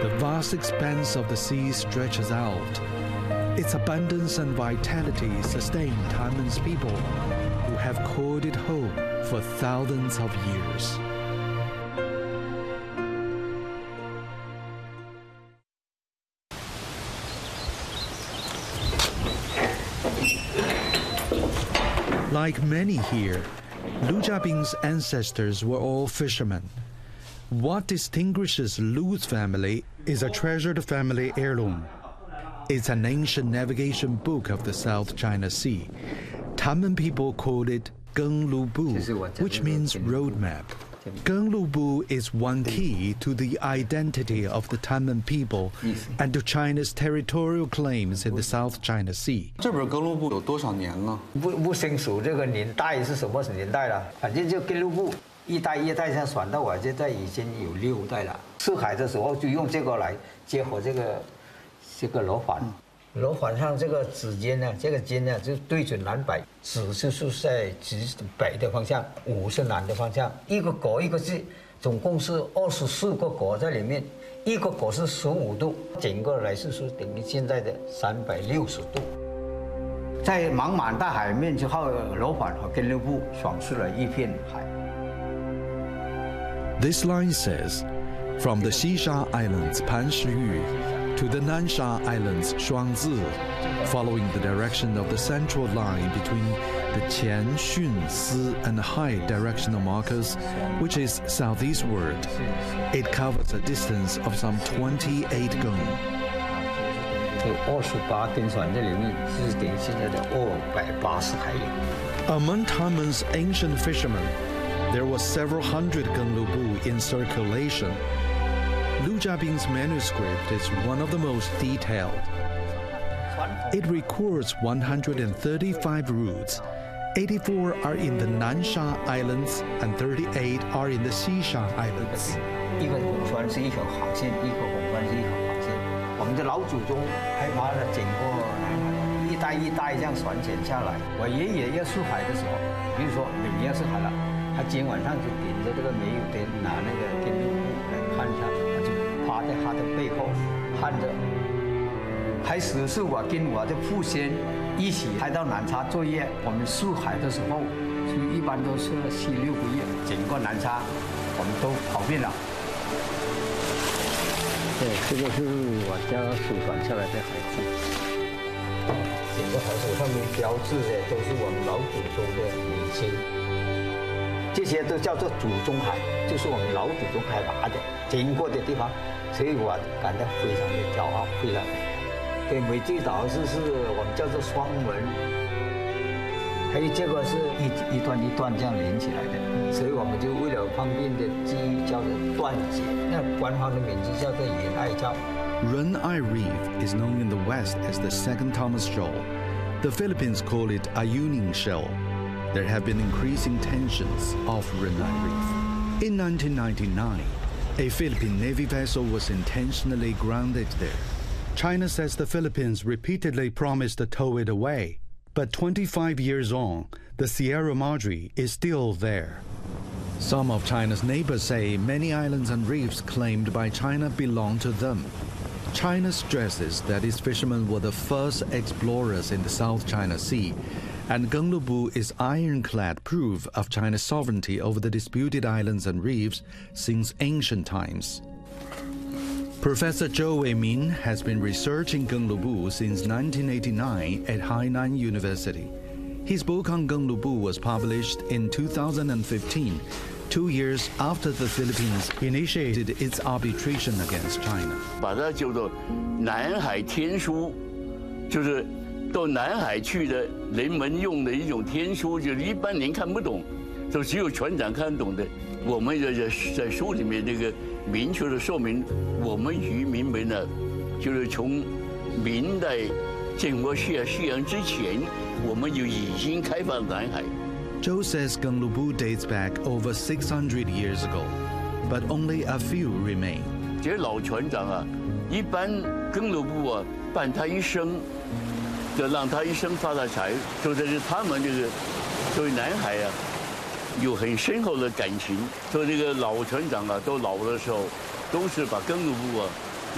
The vast expanse of the sea stretches out. Its abundance and vitality sustain Tanmen's people, who have called it home for thousands of years. Like many here, Lu Jiabing's ancestors were all fishermen. What distinguishes Lu's family is a treasured family heirloom. It's an ancient navigation book of the South China Sea. Tanmen people called it Geng Lu Bu, which means roadmap. Geng Lu Bu is one key to the identity of the Tanmen people and to China's territorial claims in the South China Sea. 这本根路部有多少年了？ 不清楚这个年代是什么年代了，反正就根路部一代一代像传到我这代已经有6代了。出海的时候就用这个来结合这个螺环。螺环上这个指尖呢，这个尖呢就对准南北，指就是在指北的方向，5是南的方向。一个角一个是，总共是24个角在里面，一个角是15度，整个来是等于现在的360度。在茫茫大海面之后，螺环和根路部爽出了一片海。 This line says, from the Xisha Islands Panshi to the Nansha Islands Shuangzi, following the direction of the central line between the Qian, Xun, Si, and Hai directional markers, which is southeastward. It covers a distance of some 28 geng. 28根船在里面，就是等于现在的280海里。 Among Tanmen's ancient fishermen, there were several hundred Geng Lu Bu in circulation. Lu Jiabing's manuscript is one of the most detailed. It records 135 routes. 84 are in the Nansha Islands and 38 are in the Xisha Islands. 一个红船是一条航线，一个红船是一条航线。我们的老祖宗开发了整个南海，一代一代这样传承下来。我爷爷要出海的时候，比如说每年要出海了，他今天晚上就顶着这个煤油灯，拿那个电路布来看一下。 趴在他的背后看着。开始是我跟我的父亲一起开到南沙作业。我们出海的时候，就一般都是7、6个月，整个南沙我们都跑遍了。对，这个是我家祖传下来的海字。整个海手上面标志的都是我们老祖宗的名称。 这些都叫做祖宗海，就是我们老祖宗开发的经过的地方，所以我感到非常的骄傲，非常。对，美济岛是我们叫做双门，还有这个是一段一段这样连起来的，所以我们就为了方便的记忆叫做段节。那官方的名字叫做仁爱礁。 Renai Reef is known in the West as the Second Thomas Shoal. The Philippines call it Ayungin Shoal. There have been increasing tensions off Renai Reef. In 1999, a Philippine Navy vessel was intentionally grounded there. China says the Philippines repeatedly promised to tow it away, but 25 years on, the Sierra Madre is still there. Some of China's neighbors say many islands and reefs claimed by China belong to them. China stresses that its fishermen were the first explorers in the South China Sea, and Geng Lu Bu is ironclad proof of China's sovereignty over the disputed islands and reefs since ancient times. Professor Zhou Weimin has been researching Geng Lu Bu since 1989 at Hainan University. His book on Geng Lu Bu was published in 2015, 2 years after the Philippines initiated its arbitration against China. 把它叫做南海天书，就是到南海去的人们用的一种天书，就是一般人看不懂，都只有船长看懂的。我们在书里面这个明确的说明，我们渔民们呢，就是从明代建国西洋之前，我们就已经开放南海。 Zhou says Geng Lu Bu dates back over 600 years ago, but only a few remain. 这些老船长啊，一般Geng Lu Bu啊，伴他一生。 就让他一生发大财，就是他们这个对南海啊有很深厚的感情。所以这个老船长啊，都老的时候，都是把Geng Lu Bu啊